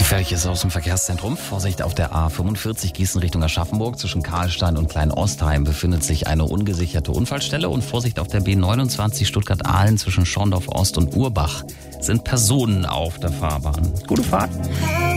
Gefährlich ist aus dem Verkehrszentrum. Vorsicht auf der A45 Gießen Richtung Aschaffenburg. Zwischen Karlstein und Klein-Ostheim befindet sich eine ungesicherte Unfallstelle. Und Vorsicht auf der B29 Stuttgart-Ahlen zwischen Schorndorf Ost und Urbach sind Personen auf der Fahrbahn. Gute Fahrt.